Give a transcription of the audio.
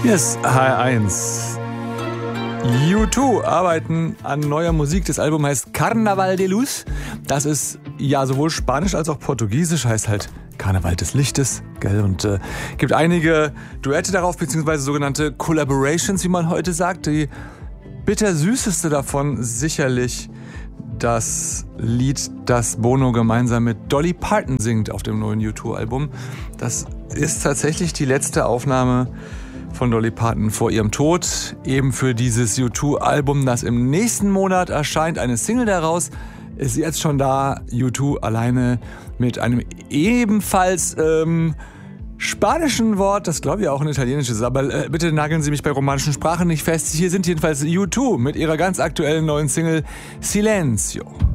Hier ist HR1. U2 arbeiten an neuer Musik. Das Album heißt Carnaval de Luz. Das ist ja sowohl Spanisch als auch Portugiesisch, heißt halt Karneval des Lichtes, gell? Und gibt einige Duette darauf, beziehungsweise sogenannte Collaborations, wie man heute sagt. Die bittersüßeste davon sicherlich das Lied, das Bono gemeinsam mit Dolly Parton singt auf dem neuen U2-Album. Das ist tatsächlich die letzte Aufnahme von Dolly Parton vor ihrem Tod. Eben für dieses U2-Album, das im nächsten Monat erscheint. Eine Single daraus ist jetzt schon da. U2 alleine mit einem ebenfalls spanischen Wort, das glaube ich auch ein italienisches ist, aber bitte nageln Sie mich bei romanischen Sprachen nicht fest. Hier sind jedenfalls U2 mit ihrer ganz aktuellen neuen Single Silencio.